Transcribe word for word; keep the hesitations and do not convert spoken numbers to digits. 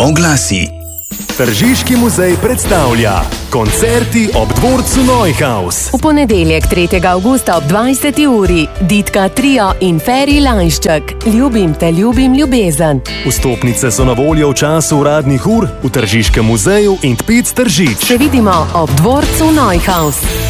Oglasi. Tržiški muzej predstavlja koncerti ob dvorcu Neuhaus. V ponedeljek tretjega avgusta ob dvajseti uri Ditka Trio in Feri Lanšček. Ljubim te, ljubim ljubezen. Vstopnice so na voljo v času uradnih ur v Tržiškem muzeju in Tpic Tržič. Se vidimo ob dvorcu Neuhaus.